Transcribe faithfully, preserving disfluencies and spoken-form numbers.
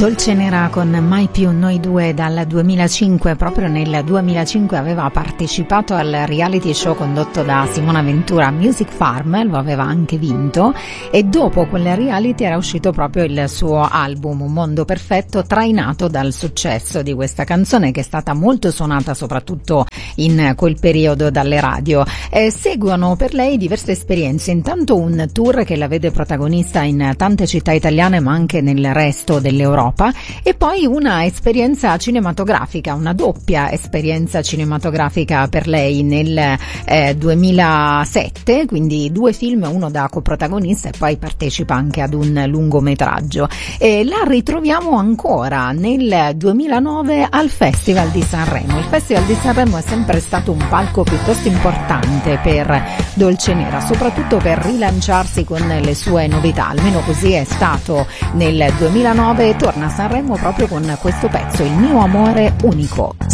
Dolce Nera con Mai più noi due dal duemilacinque. Proprio nel duemilacinque aveva partecipato al reality show condotto da Simona Ventura, Music Farm, lo aveva anche vinto, e dopo quel reality era uscito proprio il suo album Un mondo perfetto, trainato dal successo di questa canzone che è stata molto suonata soprattutto in quel periodo dalle radio. Eh, seguono per lei diverse esperienze, intanto un tour che la vede protagonista in tante città italiane ma anche nel resto dell'Europa, e poi una esperienza cinematografica, una doppia esperienza cinematografica per lei nel eh, duemilasette, quindi due film, uno da coprotagonista, e poi partecipa anche ad un lungometraggio. E la ritroviamo ancora nel duemilanove al Festival di Sanremo. Il Festival di Sanremo è sempre stato un palco piuttosto importante per Dolce Nera, soprattutto per rilanciarsi con le sue novità, almeno così è stato nel duemilanove. Torna a Sanremo proprio con questo pezzo, Il mio amore unico.